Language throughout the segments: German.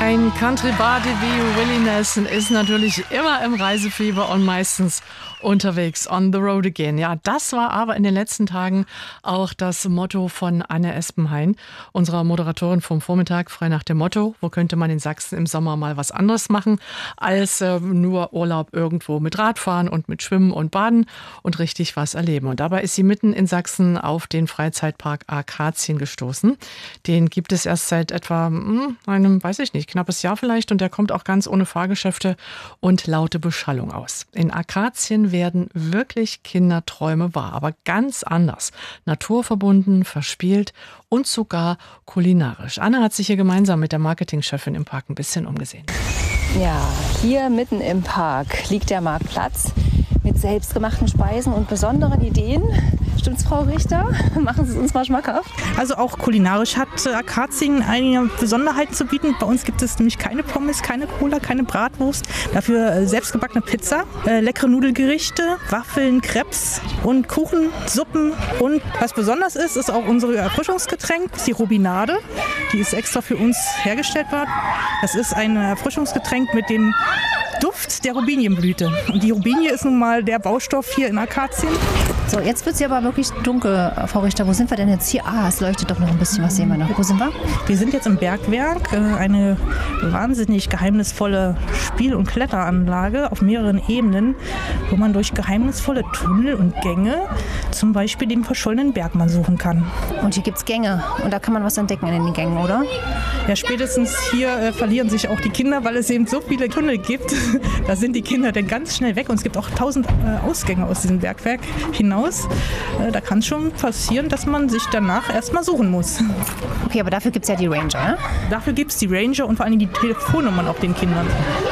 Ein Country-Body wie Willie Nelson ist natürlich immer im Reisefieber und meistens unterwegs, on the road again. Ja, das war aber in den letzten Tagen auch das Motto von Anne Espenhain, unserer Moderatorin vom Vormittag, frei nach dem Motto, wo könnte man in Sachsen im Sommer mal was anderes machen, als nur Urlaub irgendwo mit Radfahren und mit Schwimmen und Baden und richtig was erleben. Und dabei ist sie mitten in Sachsen auf den Freizeitpark Akazien gestoßen. Den gibt es erst seit etwa einem, weiß ich nicht, knappes Jahr vielleicht, und der kommt auch ganz ohne Fahrgeschäfte und laute Beschallung aus. In Akazien werden wirklich Kinderträume wahr, aber ganz anders. Naturverbunden, verspielt und sogar kulinarisch. Anne hat sich hier gemeinsam mit der Marketingchefin im Park ein bisschen umgesehen. Ja, hier mitten im Park liegt der Marktplatz mit selbstgemachten Speisen und besonderen Ideen. Stimmt's, Frau Richter? Machen Sie es uns mal schmackhaft. Also auch kulinarisch hat Akazien einige Besonderheiten zu bieten. Bei uns gibt es nämlich keine Pommes, keine Cola, keine Bratwurst. Dafür selbstgebackene Pizza, leckere Nudelgerichte, Waffeln, Crepes und Kuchen, Suppen. Und was besonders ist, ist auch unser Erfrischungsgetränk, die Robinade. Die ist extra für uns hergestellt worden. Das ist ein Erfrischungsgetränk mit dem Duft der Robinienblüte. Und die Robinie ist nun mal der Baustoff hier in Akazien. So, jetzt wird es ja aber wirklich dunkel, Frau Richter. Wo sind wir denn jetzt hier? Ah, es leuchtet doch noch ein bisschen. Was sehen wir noch? Wo sind wir? Wir sind jetzt im Bergwerk, eine wahnsinnig geheimnisvolle Spiel- und Kletteranlage auf mehreren Ebenen, wo man durch geheimnisvolle Tunnel und Gänge zum Beispiel den verschollenen Bergmann suchen kann. Und hier gibt es Gänge und da kann man was entdecken in den Gängen, oder? Ja, spätestens hier verlieren sich auch die Kinder, weil es eben so viele Tunnel gibt. Da sind die Kinder dann ganz schnell weg und es gibt auch 1000 Ausgänge aus diesem Bergwerk hinaus. Da kann es schon passieren, dass man sich danach erstmal suchen muss. Okay, aber dafür gibt es ja die Ranger, ne? Dafür gibt es die Ranger und vor allem die Telefonnummern auf den Kindern.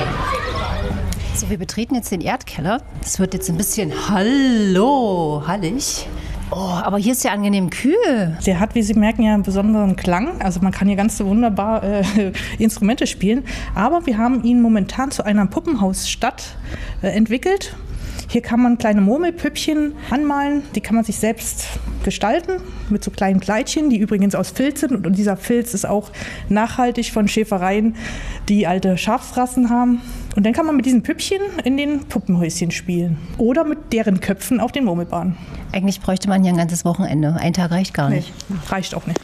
So, wir betreten jetzt den Erdkeller. Es wird jetzt ein bisschen hallig. Oh, aber hier ist ja angenehm kühl. Der hat, wie Sie merken, ja einen besonderen Klang. Also man kann hier ganz so wunderbar Instrumente spielen. Aber wir haben ihn momentan zu einer Puppenhausstadt entwickelt. Hier kann man kleine Murmelpüppchen anmalen, die kann man sich selbst gestalten mit so kleinen Kleidchen, die übrigens aus Filz sind. Und dieser Filz ist auch nachhaltig von Schäfereien, die alte Schafsrassen haben. Und dann kann man mit diesen Püppchen in den Puppenhäuschen spielen oder mit deren Köpfen auf den Murmelbahnen. Eigentlich bräuchte man hier ein ganzes Wochenende. Ein Tag reicht gar nicht. Nee, reicht auch nicht.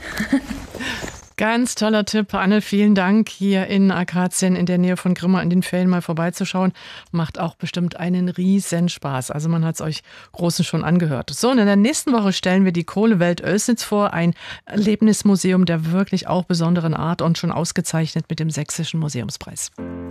Ganz toller Tipp, Anne, vielen Dank. Hier in Akazien in der Nähe von Grimma in den Ferien mal vorbeizuschauen. Macht auch bestimmt einen riesen Spaß. Also man hat es euch Großen schon angehört. So, und in der nächsten Woche stellen wir die Kohlewelt Oelsnitz vor. Ein Erlebnismuseum der wirklich auch besonderen Art und schon ausgezeichnet mit dem Sächsischen Museumspreis.